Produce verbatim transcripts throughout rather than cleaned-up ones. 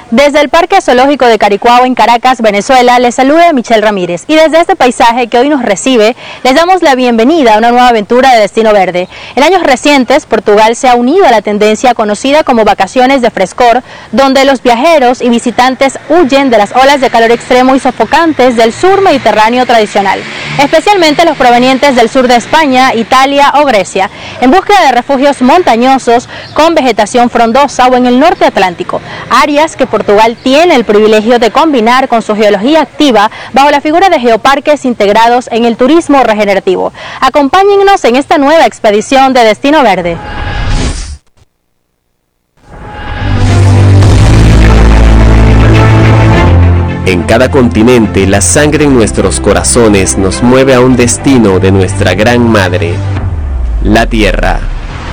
Desde el Parque Zoológico de Caricuao en Caracas, Venezuela, les saluda Michelle Ramírez y desde este paisaje que hoy nos recibe, les damos la bienvenida a una nueva aventura de Destino Verde. En años recientes, Portugal se ha unido a la tendencia conocida como vacaciones de frescor, donde los viajeros y visitantes huyen de las olas de calor extremo y sofocantes del sur mediterráneo tradicional, especialmente los provenientes del sur de España, Italia o Grecia, en búsqueda de refugios montañosos con vegetación frondosa o en el norte atlántico, áreas que Portugal tiene el privilegio de combinar con su geología activa bajo la figura de geoparques integrados en el turismo regenerativo. Acompáñennos en esta nueva expedición de Destino Verde. En cada continente, la sangre en nuestros corazones nos mueve a un destino de nuestra gran madre, la Tierra,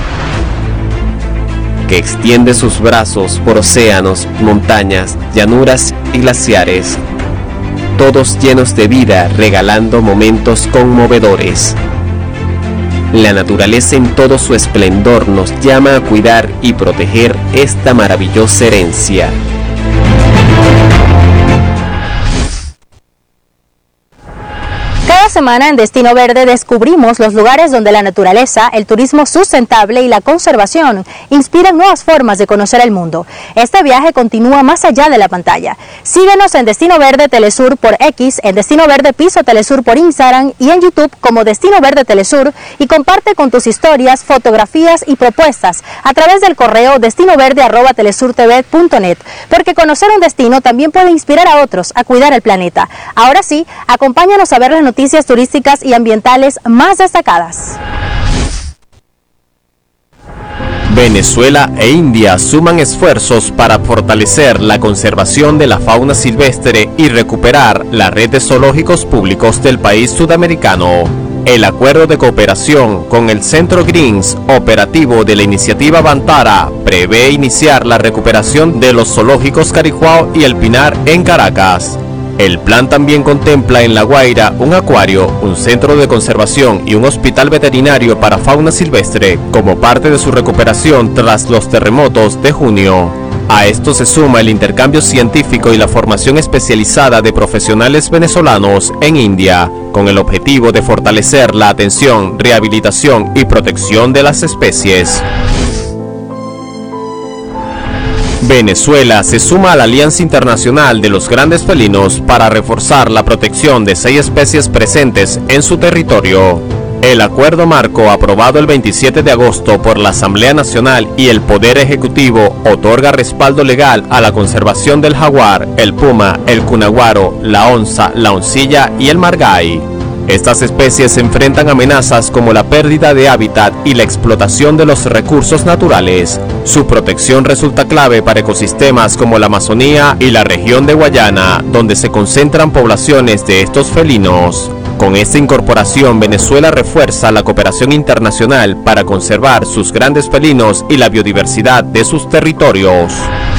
que extiende sus brazos por océanos, montañas, llanuras y glaciares, todos llenos de vida, regalando momentos conmovedores. La naturaleza en todo su esplendor nos llama a cuidar y proteger esta maravillosa herencia. Cada semana en Destino Verde descubrimos los lugares donde la naturaleza, el turismo sustentable y la conservación inspiran nuevas formas de conocer el mundo. Este viaje continúa más allá de la pantalla. Síguenos en Destino Verde Telesur por X, en Destino Verde Piso Telesur por Instagram y en YouTube como Destino Verde Telesur, y comparte con tus historias, fotografías y propuestas a través del correo destinoverde arroba telesurtv punto net, porque conocer un destino también puede inspirar a otros a cuidar el planeta. Ahora sí, acompáñanos a ver las noticias noticias turísticas y ambientales más destacadas. Venezuela e India suman esfuerzos para fortalecer la conservación de la fauna silvestre y recuperar la red de zoológicos públicos del país sudamericano. El acuerdo de cooperación con el Centro Greens, operativo de la iniciativa Bantara, prevé iniciar la recuperación de los zoológicos Caricuao y El Pinar en Caracas. El plan también contempla en La Guaira un acuario, un centro de conservación y un hospital veterinario para fauna silvestre como parte de su recuperación tras los terremotos de junio. A esto se suma el intercambio científico y la formación especializada de profesionales venezolanos en India, con el objetivo de fortalecer la atención, rehabilitación y protección de las especies. Venezuela se suma a la Alianza Internacional de los Grandes Felinos para reforzar la protección de seis especies presentes en su territorio. El acuerdo marco, aprobado el veintisiete de agosto por la Asamblea Nacional y el Poder Ejecutivo, otorga respaldo legal a la conservación del jaguar, el puma, el cunaguaro, la onza, la oncilla y el margay. Estas especies se enfrentan a amenazas como la pérdida de hábitat y la explotación de los recursos naturales. Su protección resulta clave para ecosistemas como la Amazonía y la región de Guayana, donde se concentran poblaciones de estos felinos. Con esta incorporación, Venezuela refuerza la cooperación internacional para conservar sus grandes felinos y la biodiversidad de sus territorios.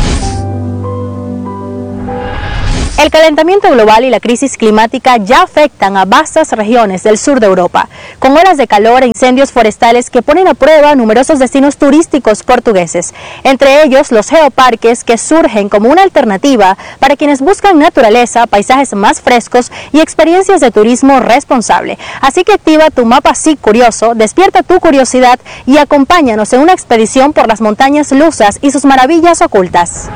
El calentamiento global y la crisis climática ya afectan a vastas regiones del sur de Europa, con olas de calor e incendios forestales que ponen a prueba numerosos destinos turísticos portugueses, entre ellos los geoparques, que surgen como una alternativa para quienes buscan naturaleza, paisajes más frescos y experiencias de turismo responsable. Así que activa tu mapa S I C Curioso, despierta tu curiosidad y acompáñanos en una expedición por las montañas lusas y sus maravillas ocultas.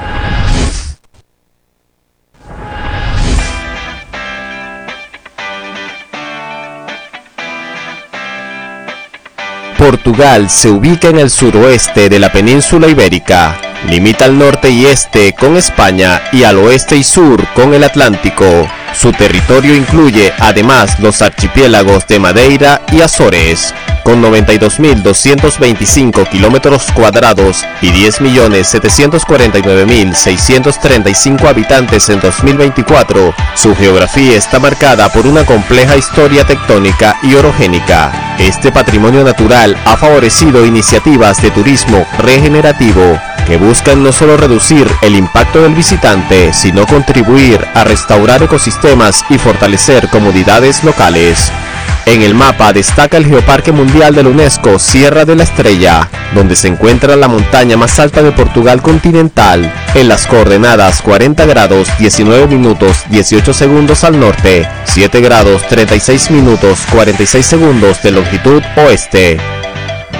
Portugal se ubica en el suroeste de la península ibérica, limita al norte y este con España y al oeste y sur con el Atlántico. Su territorio incluye además los archipiélagos de Madeira y Azores, con noventa y dos mil doscientos veinticinco kilómetros cuadrados y diez millones setecientos cuarenta y nueve mil seiscientos treinta y cinco habitantes en dos mil veinticuatro. Su geografía está marcada por una compleja historia tectónica y orogénica. Este patrimonio natural ha favorecido iniciativas de turismo regenerativo que buscan no solo reducir el impacto del visitante, sino contribuir a restaurar ecosistemas y fortalecer comunidades locales. En el mapa destaca el Geoparque Mundial de la UNESCO Sierra de la Estrella, donde se encuentra la montaña más alta de Portugal continental, en las coordenadas cuarenta grados diecinueve minutos dieciocho segundos al norte, siete grados treinta y seis minutos cuarenta y seis segundos de longitud oeste.